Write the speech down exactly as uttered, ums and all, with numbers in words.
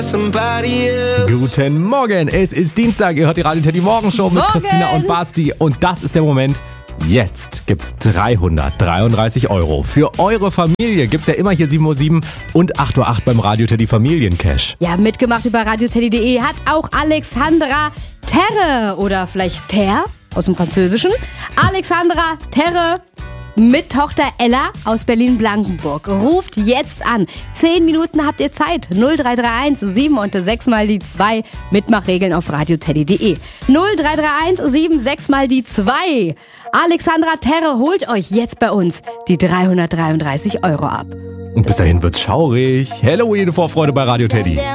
Guten Morgen, es ist Dienstag, ihr hört die Radio Teddy Morgenshow mit Morgen. Christina und Basti und das ist der Moment. Jetzt gibt's dreihundertdreiunddreißig Euro. Für eure Familie gibt's ja immer hier sieben Uhr sieben und acht Uhr acht beim Radio Teddy Familiencash. Ja, mitgemacht über radioteddy punkt de hat auch Alexandra Terre oder vielleicht Ter aus dem Französischen. Alexandra Terre mit Tochter Ella aus Berlin-Blankenburg. Ruft jetzt an. Zehn Minuten habt ihr Zeit. null drei drei eins sieben und sechs mal die zwei. Mitmachregeln auf radioteddy punkt de. null drei drei eins sieben sechs mal die zwei. Alexandra Terre holt euch jetzt bei uns die dreihundertdreiunddreißig Euro ab. Und bis dahin wird's schaurig. Halloween-Vorfreude bei Radio Teddy.